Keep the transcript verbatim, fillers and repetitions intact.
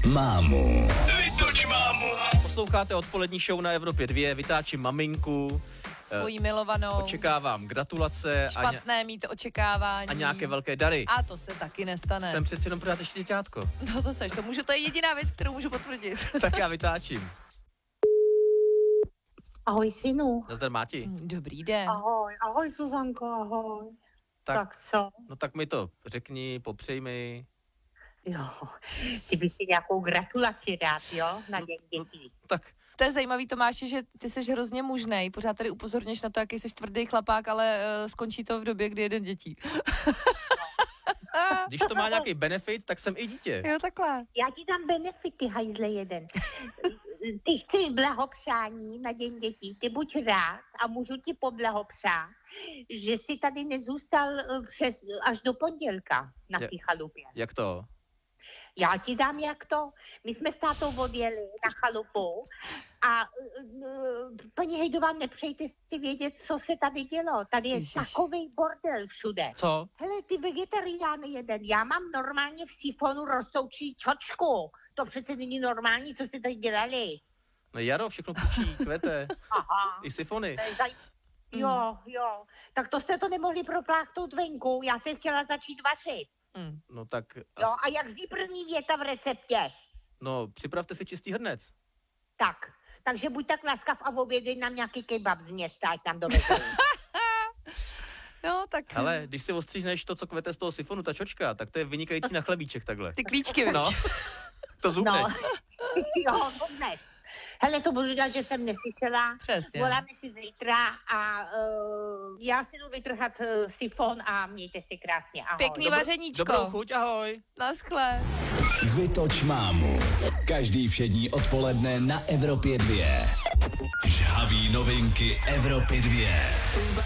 mámu. Vytoč mámu. Posloucháte odpolední show na Evropě dva, vytáčím maminku. Svojí milovanou. Očekávám gratulace. Špatné a, ně, mít očekávání. a nějaké velké dary. A to se taky nestane. Jsem přeci jenom pořád ještě děťátko. No to seš, to můžu, to je jediná věc, kterou můžu potvrdit. Tak já vytáčím. Ahoj, synu. Nazdar, Máti. Dobrý den. Ahoj, ahoj, Zuzanko, ahoj. Tak, Tak co? no tak mi to řekni, popřej mi. Jo, ty bys si nějakou gratulaci rád, jo, na den dětí. Tak, To je zajímavý, Tomáši, že ty jsi hrozně mužnej. Pořád tady upozorněš na to, jaký jsi tvrdý chlapák, ale uh, skončí to v době, kdy jeden dětí. když to má nějaký benefit, tak jsem i dítě. Jo, takhle. Já ti dám benefity, hajzle jeden. Ty chceš blahopřání na den dětí, ty buď rád a můžu ti poblahopřát, že jsi tady nezůstal eh, přes, až do pondělka na Je- té chalupě. Jak to? Já ti dám jak to. My jsme s tátou odjeli na chalupu a uh, paní Hejdová, nepřejte si vědět, co se tady dělo. Tady je Ježiš. takovej bordel všude. Co? Hele, ty vegetariány jeden, já mám normálně v sifonu rostoucí čočku. To přece není normální, co jste tady dělali. No jaro, všechno pučí, kvete, Aha. i sifony. To je zaj... Jo, jo. Tak to jste to nemohli propláchnout venku. Já jsem chtěla začít vařit. Mm. No tak, Jo, as, a jak zní první věta v receptě? no připravte si čistý hrnec. Tak, takže buď tak laskav a obědej nám nějaký kebab z města, ať nám dovezou. No, tak Ale když si ostříhneš to, co kvete z toho sifonu, ta čočka, tak to je vynikající na chlebíček takhle. ty klíčky, No, viď? No, to zubneš. jo, dnes. Hele, to budu dělat, že jsem neslyšela. Přesně. Voláme si zítra a uh, já si jdu vytrhat uh, sifon a mějte si krásně. Ahoj. Pěkný vařeníčko. Dobrou chuť, ahoj. Naschle. Vytoč mámu. Každý všední odpoledne na Evropě dva. Žhavý novinky Evropy dva.